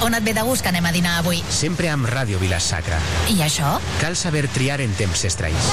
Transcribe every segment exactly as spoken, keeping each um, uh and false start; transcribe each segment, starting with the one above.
On et ve de gust que anem a dinar avui? Sempre amb Ràdio Vila-sacra. I això? Cal saber triar en temps estralls.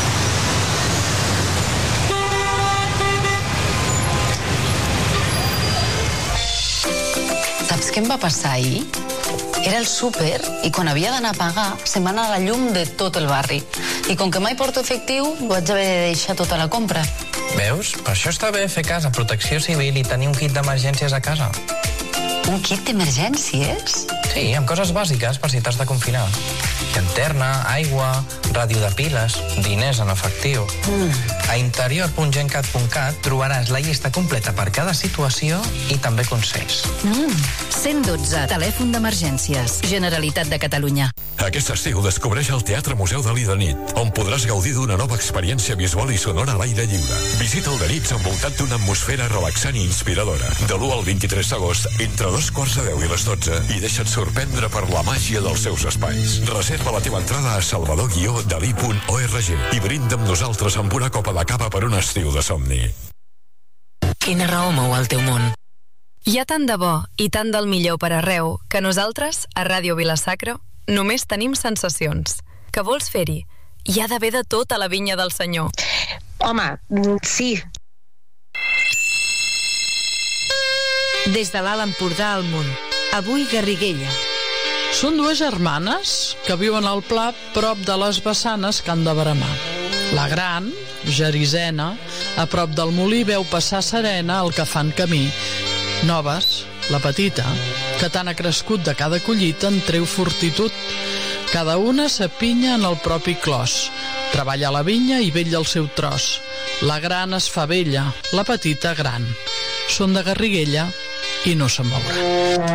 Saps què em va passar ahir? Era el súper i quan havia d'anar a pagar se'm va anar la llum de tot el barri. I com que mai porto efectiu, vaig haver de deixar tota la compra. Veus? Per això està bé fer cas a Protecció Civil i tenir un kit d'emergències a casa. Un kit d'emergències? Sí, amb coses bàsiques per si t'has de confinar. Llanterna, aigua, ràdio de piles, diners en efectiu. Mm. A interior punt gencat punt cat trobaràs la llista completa per cada situació i també consells. Mm. cent dotze, telèfon d'emergències. Generalitat de Catalunya. Aquest estiu descobreix el Teatre Museu Dalí de nit, on podràs gaudir d'una nova experiència visual i sonora a l'aire lliure. Visita el de nit envoltat d'una atmosfera relaxant i inspiradora. De l'u al vint-i-tres d'agost, entre dos quarts de deu i les dotze, i deixa't sorprendre per la màgia dels seus espais. Reserva la teva entrada a salvador guió dalí punt org i brinda amb nosaltres amb una copa de cava per un estiu de somni. Quina raó mou el teu món? Hi ha tant de bo i tant del millor per arreu que nosaltres, a Ràdio Vila-sacra, només tenim sensacions. Que vols fer-hi? Hi ha d'haver de tot a la vinya del Senyor. Home, sí. Des de l'Alt Empordà al Munt. Avui Garriguella. Són dues germanes que viuen al Pla prop de les Bassanes que han de bramar. La gran, Gerisena, a prop del molí veu passar serena el que fan camí. Noves, la petita, que tant ha crescut de cada collita en treu fortitud. Cada una s'apinya en el propi clos. Treballa a la vinya i vetlla el seu tros. La gran es fa vella, la petita gran. Són de Garriguella i no se'n mourà.